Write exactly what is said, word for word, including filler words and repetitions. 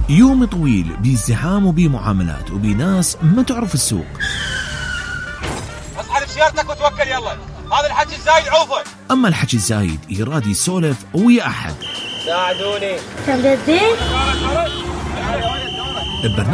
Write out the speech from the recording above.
يوم طويل بازدحام وبمعاملات وبناس ما تعرف السوق. اصحى بسيارتك وتوكل يلا، هذا الحكي الزايد عوفه. أما الحكي الزايد يراد يسولف ويا أحد. ساعدوني. كم بدي؟ البرنامج